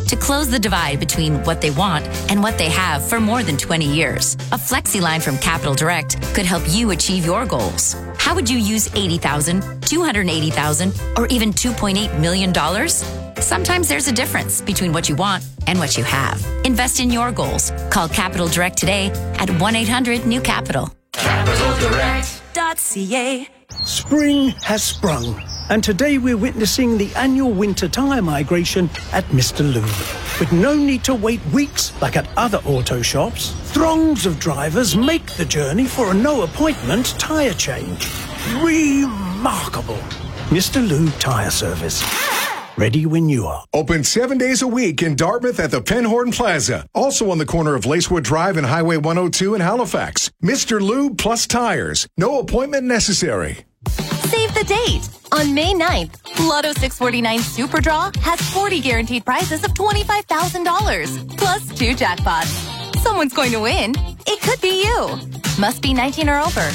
to close the divide between what they want and what they have for more than 20 years. A FlexiLine from Capital Direct could help you achieve your goals. How would you use $80,000, $280,000, or even $2.8 million? Sometimes there's a difference between what you want and what you have. Invest in your goals. Call Capital Direct today at 1-800-NEW-CAPITAL. CapitalDirect.ca. Spring has sprung, and today we're witnessing the annual winter tyre migration at Mr. Lube. With no need to wait weeks like at other auto shops, throngs of drivers make the journey for a no-appointment tyre change. Remarkable. Mr. Lube Tyre Service. Ready when you are. Open 7 days a week in Dartmouth at the Penhorn Plaza. Also on the corner of Lacewood Drive and Highway 102 in Halifax. Mr. Lube Plus Tires. No appointment necessary. Save the date. On May 9th, Lotto 649 Super Draw has 40 guaranteed prizes of $25,000. Plus 2 jackpots. Someone's going to win. It could be you. Must be 19 or over.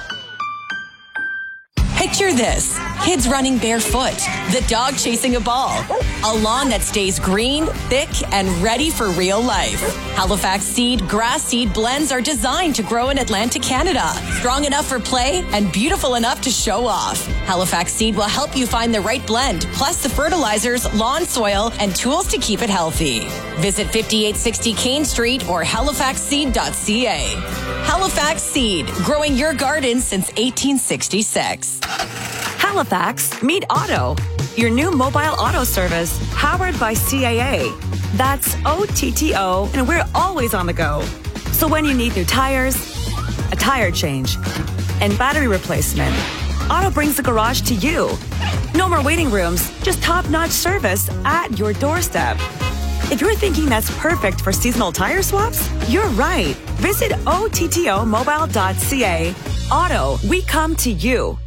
Picture this. Kids running barefoot, the dog chasing a ball, a lawn that stays green, thick, and ready for real life. Halifax Seed grass seed blends are designed to grow in Atlantic Canada. Strong enough for play and beautiful enough to show off. Halifax Seed will help you find the right blend, plus the fertilizers, lawn soil, and tools to keep it healthy. Visit 5860 Kane Street or halifaxseed.ca. Halifax Seed, growing your garden since 1866. Halifax, meet Auto, your new mobile auto service powered by CAA. That's OTTO, and we're always on the go. So when you need new tires, a tire change, and battery replacement, Auto brings the garage to you. No more waiting rooms, just top-notch service at your doorstep. If you're thinking that's perfect for seasonal tire swaps, you're right. Visit OTTOmobile.ca. Auto, we come to you.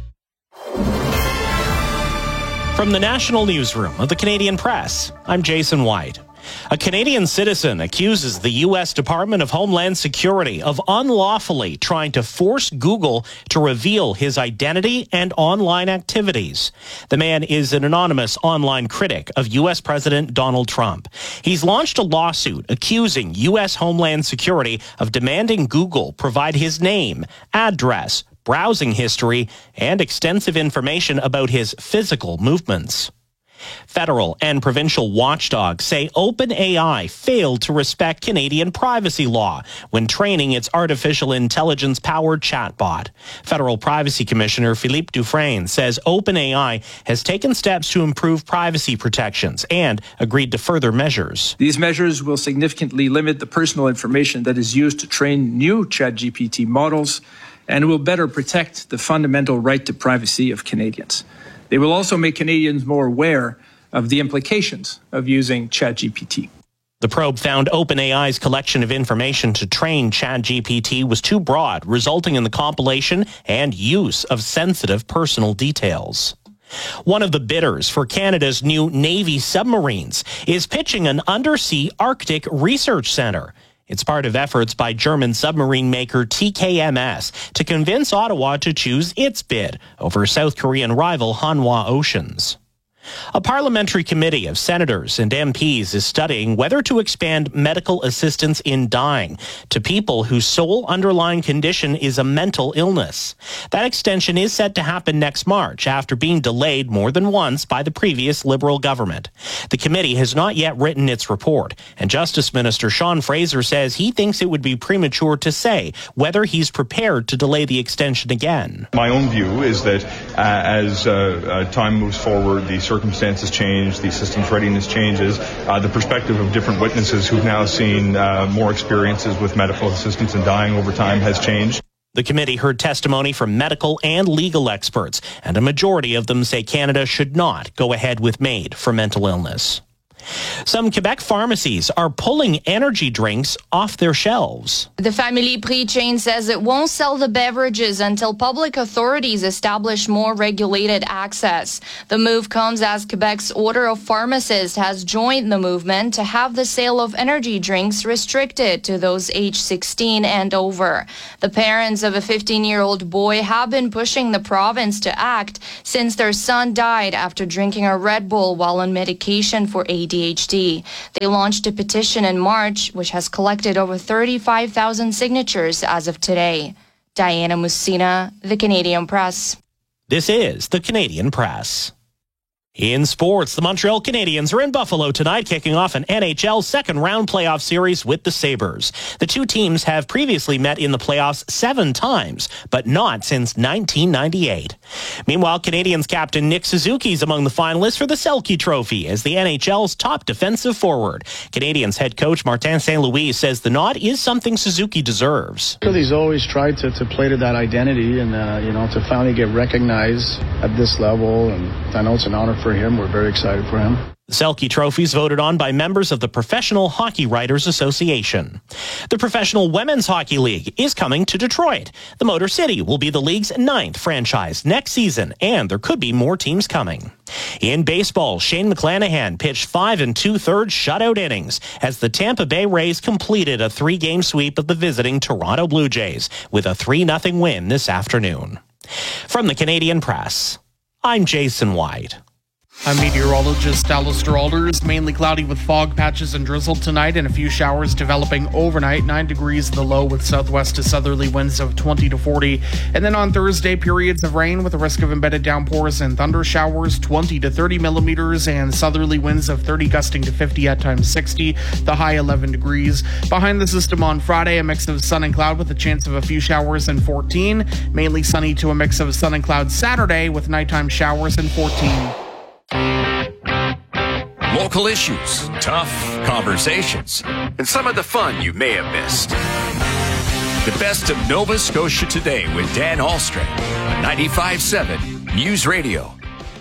From the National Newsroom of the Canadian Press, I'm Jason White. A Canadian citizen accuses the U.S. Department of Homeland Security of unlawfully trying to force Google to reveal his identity and online activities. The man is an anonymous online critic of U.S. President Donald Trump. He's launched a lawsuit accusing U.S. Homeland Security of demanding Google provide his name, address, browsing history, and extensive information about his physical movements. Federal and provincial watchdogs say OpenAI failed to respect Canadian privacy law when training its artificial intelligence-powered chatbot. Federal Privacy Commissioner Philippe Dufresne says OpenAI has taken steps to improve privacy protections and agreed to further measures. These measures will significantly limit the personal information that is used to train new ChatGPT models and will better protect the fundamental right to privacy of Canadians. They will also make Canadians more aware of the implications of using ChatGPT. The probe found OpenAI's collection of information to train ChatGPT was too broad, resulting in the compilation and use of sensitive personal details. One of the bidders for Canada's new Navy submarines is pitching an undersea Arctic research centre. It's part of efforts by German submarine maker TKMS to convince Ottawa to choose its bid over South Korean rival Hanwha Oceans. A parliamentary committee of senators and MPs is studying whether to expand medical assistance in dying to people whose sole underlying condition is a mental illness. That extension is set to happen next March after being delayed more than once by the previous Liberal government. The committee has not yet written its report, and Justice Minister Sean Fraser says he thinks it would be premature to say whether he's prepared to delay the extension again. My own view is that as time moves forward, the circumstances change, the system's readiness changes, the perspective of different witnesses who've now seen more experiences with medical assistance and dying over time has changed. The committee heard testimony from medical and legal experts, and a majority of them say Canada should not go ahead with MAID for mental illness. Some Quebec pharmacies are pulling energy drinks off their shelves. The Family Prix chain says it won't sell the beverages until public authorities establish more regulated access. The move comes as Quebec's Order of Pharmacists has joined the movement to have the sale of energy drinks restricted to those aged 16 and over. The parents of a 15-year-old boy have been pushing the province to act since their son died after drinking a Red Bull while on medication for ADHD. ADHD. They launched a petition in March, which has collected over 35,000 signatures as of today. Diana Musina, The Canadian Press. This is The Canadian Press. In sports, the Montreal Canadiens are in Buffalo tonight, kicking off an NHL second-round playoff series with the Sabres. The two teams have previously met in the playoffs 7 times, but not since 1998. Meanwhile, Canadiens captain Nick Suzuki is among the finalists for the Selke Trophy as the NHL's top defensive forward. Canadiens head coach Martin St. Louis says the nod is something Suzuki deserves. He's always tried to play to that identity and, to finally get recognized at this level, and I know it's an honor for him. We're very excited for him. The Selke Trophy is voted on by members of the Professional Hockey Writers Association. The Professional Women's Hockey League is coming to Detroit. The Motor City will be the league's 9th franchise next season, and there could be more teams coming. In baseball, Shane McClanahan pitched 5 2/3 shutout innings as the Tampa Bay Rays completed a 3-game sweep of the visiting Toronto Blue Jays with a 3-0 win this afternoon. From the Canadian Press, I'm Jason White. I'm meteorologist Alistair Alders. Mainly cloudy with fog patches and drizzle tonight and a few showers developing overnight. 9 degrees the low with southwest to southerly winds of 20 to 40. And then on Thursday, periods of rain with a risk of embedded downpours and thunder showers, 20 to 30 millimeters, and southerly winds of 30 gusting to 50 at times 60. The high 11 degrees. Behind the system on Friday, a mix of sun and cloud with a chance of a few showers and 14. Mainly sunny to a mix of sun and cloud Saturday with nighttime showers and 14. Local issues, tough conversations, and some of the fun you may have missed. The best of Nova Scotia Today with Dan Ahlstrom on 95.7 News Radio.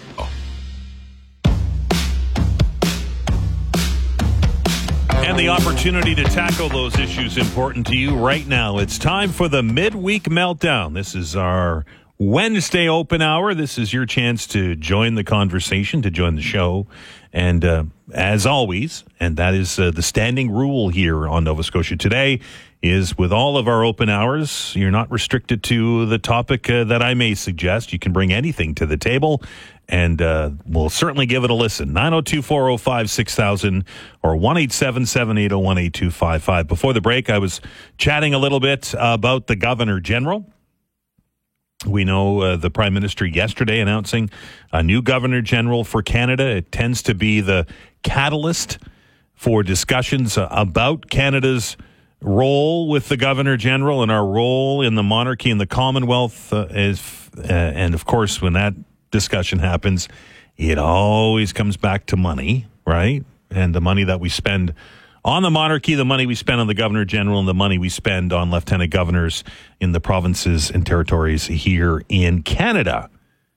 And the opportunity to tackle those issues important to you right now. It's time for the Midweek Meltdown. This is our Wednesday open hour. This is your chance to join the conversation, to join the show. And as always, and that is the standing rule here on Nova Scotia Today, is with all of our open hours, you're not restricted to the topic that I may suggest. You can bring anything to the table, and we'll certainly give it a listen. 902-405-6000 or 1-877-801-8255. Before the break, I was chatting a little bit about the Governor General. We know the Prime Minister yesterday announcing a new Governor General for Canada. It tends to be the catalyst for discussions about Canada's role with the Governor General and our role in the monarchy and the Commonwealth. And of course, when that discussion happens, it always comes back to money, right? And the money that we spend on the monarchy, the money we spend on the Governor General, and the money we spend on Lieutenant Governors in the provinces and territories here in Canada.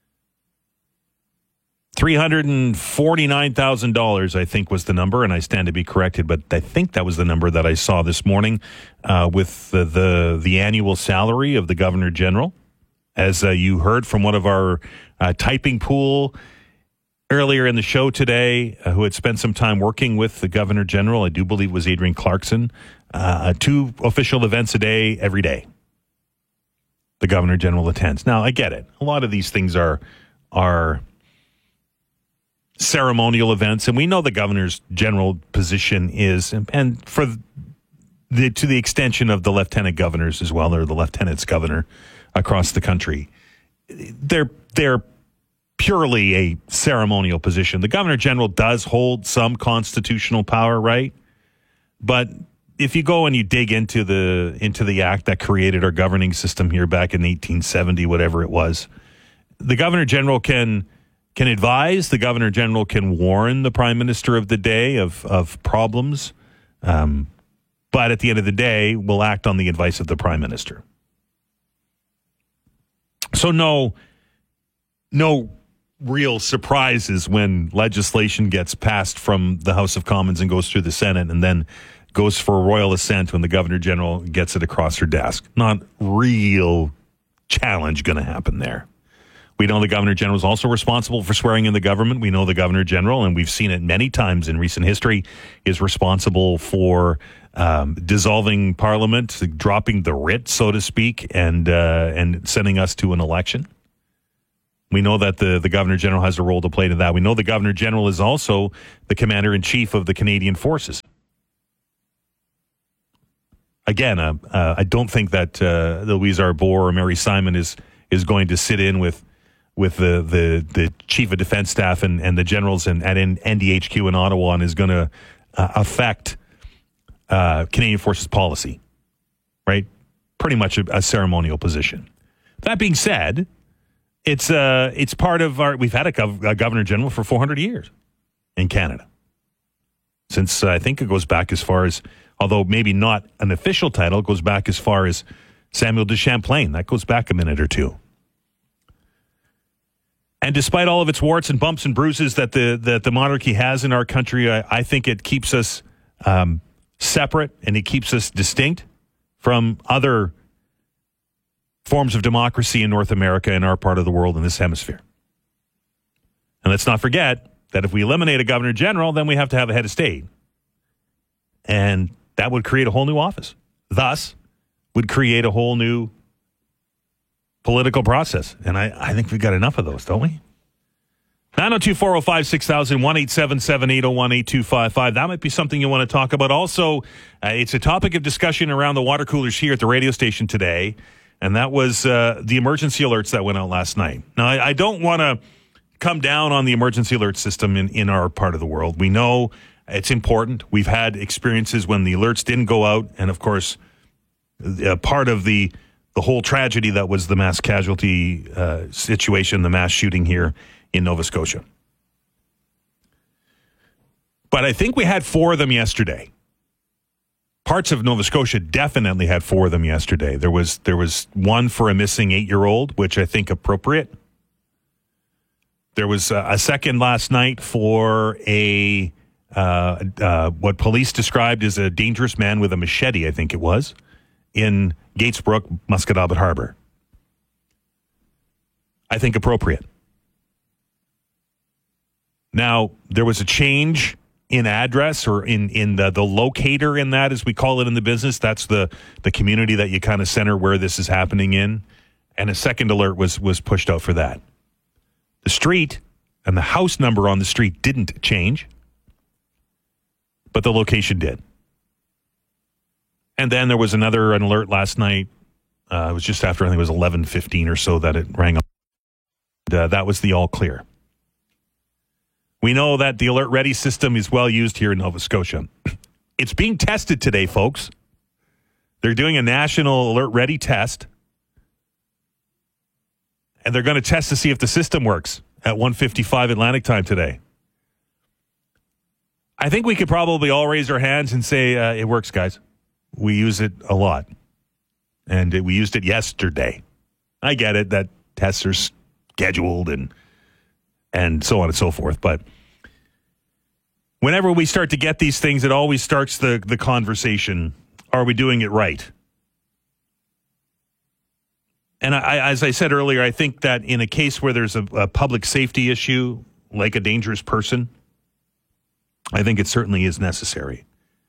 $349,000, I think, was the number, and I stand to be corrected, but I think that was the number that I saw this morning with the annual salary of the Governor General. As you heard from one of our typing pool earlier in the show today, who had spent some time working with the Governor General, I do believe it was Adrian Clarkson, 2 official events a day, every day. The Governor General attends. Now, I get it. A lot of these things are ceremonial events, and we know the Governor's General position is, and for to the extension of the Lieutenant Governors as well, or the Lieutenant's Governor across the country, they're purely a ceremonial position. The Governor General does hold some constitutional power, right? But if you go and you dig into the act that created our governing system here back in 1870, whatever it was, the Governor General can advise, the Governor General can warn the Prime Minister of the day of problems, but at the end of the day, will act on the advice of the Prime Minister. So no real surprises when legislation gets passed from the House of Commons and goes through the Senate and then goes for a royal assent when the Governor General gets it across her desk. Not real challenge going to happen there. We know the Governor General is also responsible for swearing in the government. We know the Governor General, and we've seen it many times in recent history, is responsible for dissolving Parliament, dropping the writ, so to speak, and sending us to an election. We know that the Governor General has a role to play to that. We know the Governor General is also the Commander-in-Chief of the Canadian Forces. Again, I don't think that Louise Arbour or Mary Simon is going to sit in with the Chief of Defense Staff and the generals at NDHQ in Ottawa and is going to affect Canadian Forces policy, right? Pretty much a ceremonial position. That being said, it's part of our. We've had a Governor General for 400 years in Canada. Since I think it goes back as far as, although maybe not an official title, it goes back as far as Samuel de Champlain. That goes back a minute or two. And despite all of its warts and bumps and bruises that the monarchy has in our country, I think it keeps us separate and it keeps us distinct from other forms of democracy in North America, in our part of the world, in this hemisphere. And let's not forget that if we eliminate a Governor General, then we have to have a head of state. And that would create a whole new office. Thus, would create a whole new political process. And I think we've got enough of those, don't we? 902-405-6000, 1-877-801-8255. That might be something you want to talk about. Also, it's a topic of discussion around the water coolers here at the radio station today, and that was the emergency alerts that went out last night. Now, I don't want to come down on the emergency alert system in our part of the world. We know it's important. We've had experiences when the alerts didn't go out, and of course, part of the whole tragedy that was the mass casualty situation, the mass shooting here in Nova Scotia. But I think we had 4 of them yesterday. Parts of Nova Scotia definitely had 4 of them yesterday. There was one for a missing 8-year-old, which I think appropriate. There was a second last night for what police described as a dangerous man with a machete, I think it was, in Gatesbrook, Musquodoboit Harbor. I think appropriate. Now, there was a change in address or in the locator in that, as we call it in the business. That's the community that you kind of center where this is happening in. And a second alert was pushed out for that. The street and the house number on the street didn't change, but the location did. And then there was an alert last night. It was just after, I think it was 11:15 or so that it rang up. That was the all clear. We know that the Alert Ready system is well used here in Nova Scotia. It's being tested today, folks. They're doing a national Alert Ready test. And they're going to test to see if the system works at 1:55 Atlantic time today. I think we could probably all raise our hands and say, it works, guys. We use it a lot. And we used it yesterday. I get it that tests are scheduled and so on and so forth. But whenever we start to get these things, it always starts the conversation. Are we doing it right? And as I said earlier, I think that in a case where there's a public safety issue, like a dangerous person, I think it certainly is necessary.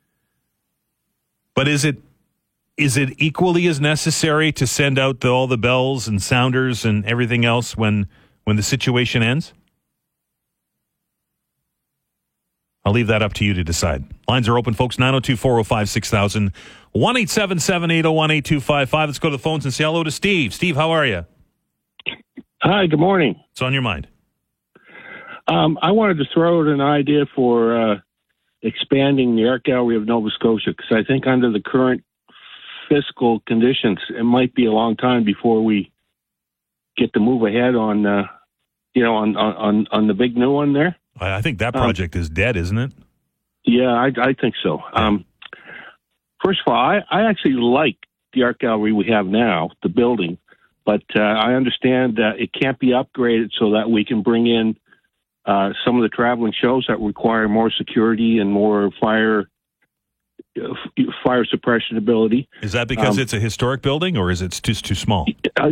But is it equally as necessary to send out all the bells and sounders and everything else when the situation ends? I'll leave that up to you to decide. Lines are open, folks. 902-405-6000, 1-877-801-8255. Let's go to the phones and say hello to Steve. Steve, how are you? Hi, good morning. What's on your mind? I wanted to throw out an idea for expanding the Art Gallery of Nova Scotia, because I think under the current fiscal conditions, it might be a long time before we get to move ahead on the big new one there. I think that project is dead, isn't it? Yeah, I think so. First of all, I actually like the art gallery we have now, the building, but I understand that it can't be upgraded so that we can bring in some of the traveling shows that require more security and more fire suppression ability. Is that because it's a historic building, or is it just too small?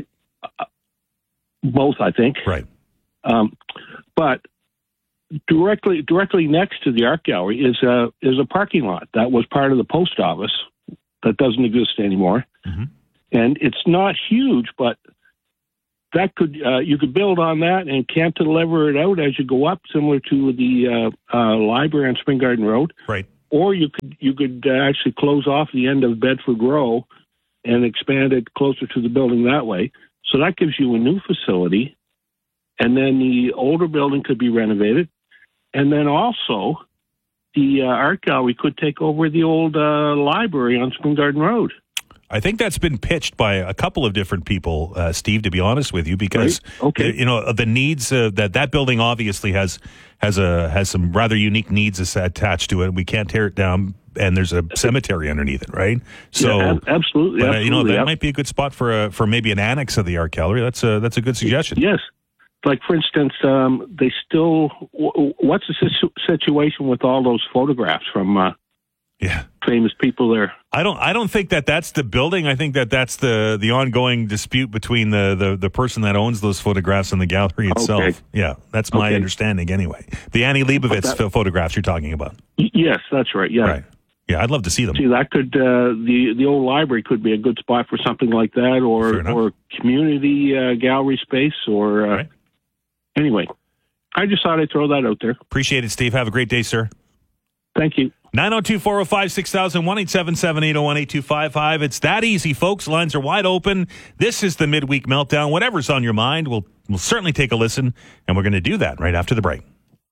Both, I think. Right. But directly next to the art gallery is a parking lot that was part of the post office that doesn't exist anymore. Mm-hmm. And it's not huge, but that could you could build on that and cantilever it out as you go up, similar to the library on Spring Garden Road. Right. Or you could actually close off the end of Bedford Row and expand it closer to the building that way. So that gives you a new facility, and then the older building could be renovated, and then also the art gallery could take over the old library on Spring Garden Road. I think that's been pitched by a couple of different people, Steve, to be honest with you, because the needs that building obviously has some rather unique needs attached to it. We can't tear it down, and there's a cemetery underneath it, right? So yeah, absolutely. But, that might be a good spot for maybe an annex of the art gallery. That's a good suggestion. Yes. Like, for instance, they still. What's the situation with all those photographs from famous people there? I don't think that's the building. I think that's the ongoing dispute between the person that owns those photographs and the gallery itself. Okay. Yeah, that's my understanding anyway. The Annie Leibovitz photographs you're talking about. Yes, that's right. Yeah. Right. Yeah, I'd love to see them. See, that could the old library could be a good spot for something like that, or community gallery space, or right. Anyway. I just thought I'd throw that out there. Appreciate it, Steve. Have a great day, sir. Thank you. 902-405-6000, 1-877-801-8255. It's that easy, folks. Lines are wide open. This is the Midweek Meltdown. Whatever's on your mind, we'll certainly take a listen, and we're going to do that right after the break.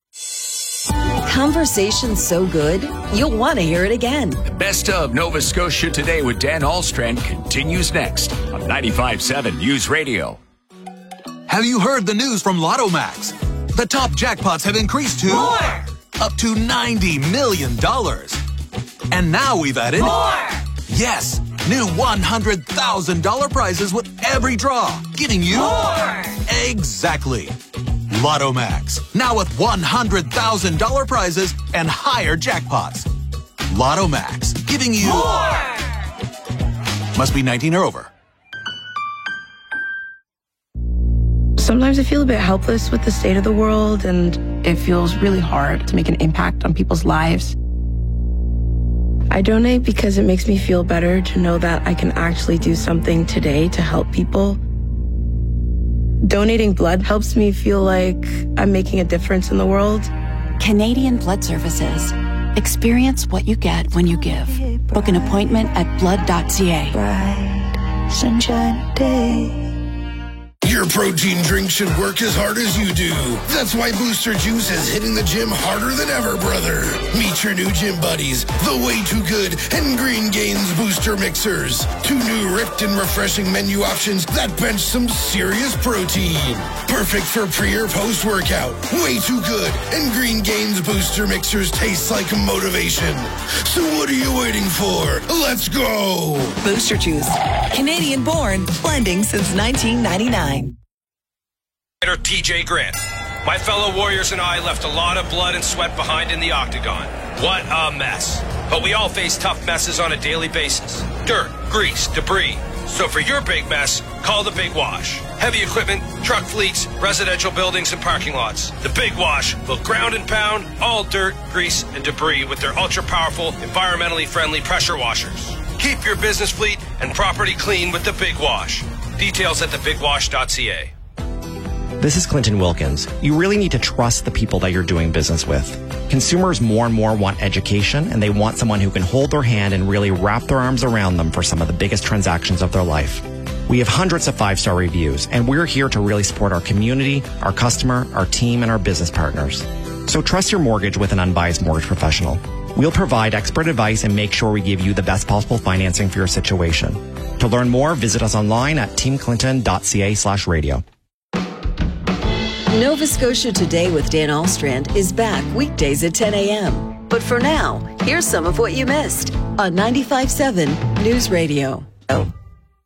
Conversation so good, you'll want to hear it again. The best of Nova Scotia Today with Dan Ahlstrand continues next on 95.7 News Radio. Have you heard the news from Lotto Max? The top jackpots have increased to more! Up to $90 million. And now we've added more! Yes, new $100,000 prizes with every draw, giving you more! Exactly. Lotto Max, now with $100,000 prizes and higher jackpots. Lotto Max, giving you more! Must be 19 or over. Sometimes I feel a bit helpless with the state of the world, and it feels really hard to make an impact on people's lives. I donate because it makes me feel better to know that I can actually do something today to help people. Donating blood helps me feel like I'm making a difference in the world. Canadian Blood Services. Experience what you get when you give. Book an appointment at blood.ca. Bright sunshine day. Your protein drink should work as hard as you do. That's why Booster Juice is hitting the gym harder than ever, brother. Meet your new gym buddies, the Way Too Good and Green Gains Booster Mixers. 2 new ripped and refreshing menu options that bench some serious protein. Perfect for pre or post-workout. Way Too Good and Green Gains Booster Mixers taste like motivation. So what are you waiting for? Let's go! Booster Juice. Canadian born, blending since 1999. TJ Grant. My fellow warriors and I left a lot of blood and sweat behind in the octagon. What a mess. But we all face tough messes on a daily basis. Dirt, grease, debris. So for your big mess, call the Big Wash. Heavy equipment, truck fleets, residential buildings, and parking lots. The Big Wash will ground and pound all dirt, grease, and debris with their ultra-powerful, environmentally friendly pressure washers. Keep your business fleet and property clean with the Big Wash. Details at thebigwash.ca. This is Clinton Wilkins. You really need to trust the people that you're doing business with. Consumers more and more want education, and they want someone who can hold their hand and really wrap their arms around them for some of the biggest transactions of their life. We have hundreds of 5-star reviews, and we're here to really support our community, our customer, our team, and our business partners. So trust your mortgage with an unbiased mortgage professional. We'll provide expert advice and make sure we give you the best possible financing for your situation. To learn more, visit us online at teamclinton.ca/radio. Nova Scotia Today with Dan Ahlstrand is back weekdays at 10 a.m. But for now, here's some of what you missed on 95.7 News Radio.